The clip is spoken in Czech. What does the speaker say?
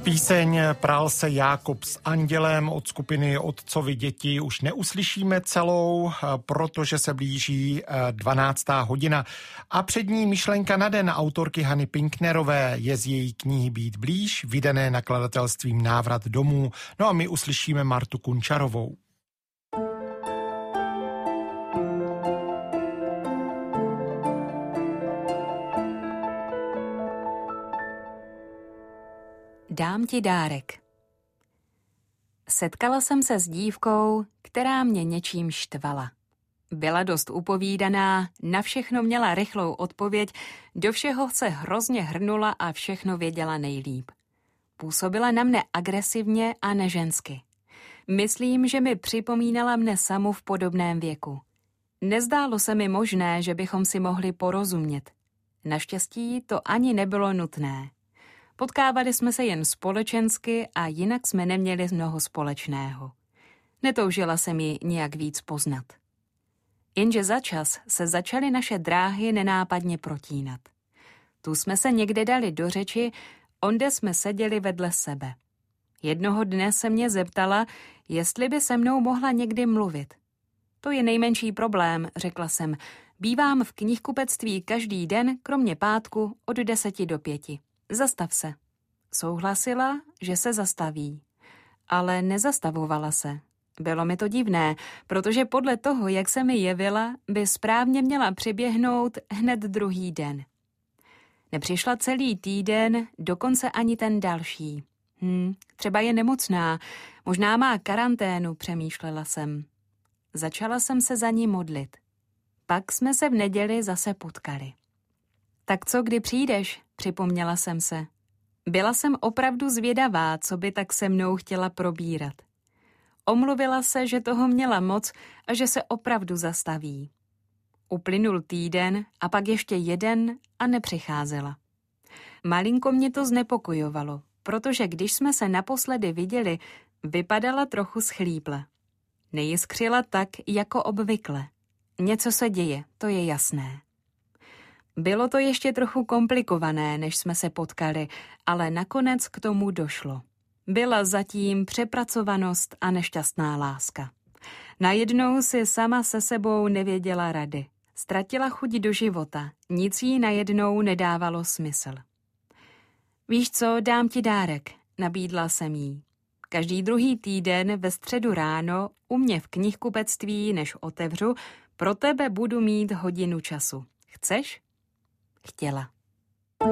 Píseň Prál se Jákob s andělem od skupiny Otcovi děti už neuslyšíme celou, protože se blíží 12. hodina. A před ní myšlenka na den autorky Hany Pinknerové je z její knihy Být blíž, vydané nakladatelstvím Návrat domů. No a my uslyšíme Martu Kunčarovou. Dám ti dárek. Setkala jsem se s dívkou, která mě něčím štvala. Byla dost upovídaná, na všechno měla rychlou odpověď, do všeho se hrozně hrnula a všechno věděla nejlíp. Působila na mne agresivně a nežensky. Myslím, že mi připomínala mne samu v podobném věku. Nezdálo se mi možné, že bychom si mohli porozumět. Naštěstí to ani nebylo nutné. Potkávali jsme se jen společensky a jinak jsme neměli mnoho společného. Netoužila jsem ji nějak víc poznat. Jenže začas se začaly naše dráhy nenápadně protínat. Tu jsme se někde dali do řeči, onde jsme seděli vedle sebe. Jednoho dne se mě zeptala, jestli by se mnou mohla někdy mluvit. To je nejmenší problém, řekla jsem. Bývám v knihkupectví každý den, kromě pátku od 10 do 5. Zastav se. Souhlasila, že se zastaví. Ale nezastavovala se. Bylo mi to divné, protože podle toho, jak se mi jevila, by správně měla přiběhnout hned druhý den. Nepřišla celý týden, dokonce ani ten další. Třeba je nemocná, možná má karanténu, přemýšlela jsem. Začala jsem se za ní modlit. Pak jsme se v neděli zase potkali. Tak co, kdy přijdeš? Připomněla jsem se. Byla jsem opravdu zvědavá, co by tak se mnou chtěla probírat. Omluvila se, že toho měla moc a že se opravdu zastaví. Uplynul týden a pak ještě jeden a nepřicházela. Malinko mě to znepokojovalo, protože když jsme se naposledy viděli, vypadala trochu schlíple. Nejiskřila tak, jako obvykle. Něco se děje, to je jasné. Bylo to ještě trochu komplikované, než jsme se potkali, ale nakonec k tomu došlo. Byla zatím přepracovanost a nešťastná láska. Najednou si sama se sebou nevěděla rady. Ztratila chuť do života, nic jí najednou nedávalo smysl. Víš co, dám ti dárek, nabídla jsem jí. Každý druhý týden ve středu ráno u mě v knihkupectví, než otevřu, pro tebe budu mít hodinu času. Chceš? Chtěla.